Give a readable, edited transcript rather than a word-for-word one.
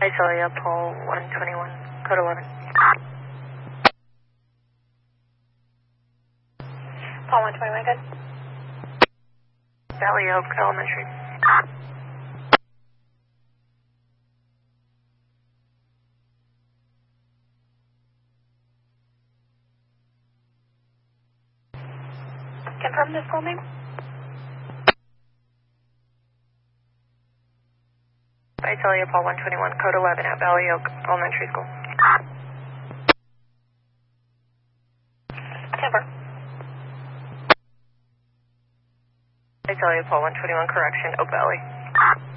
Isolia, Paul 121, code 11. Paul 121, good. Valley Oak Elementary. Confirm the school name? Isolia, Paul 121, code 11 at Valley Oak Elementary School. Confirm. Isolia, Paul 121, correction, Oak Valley.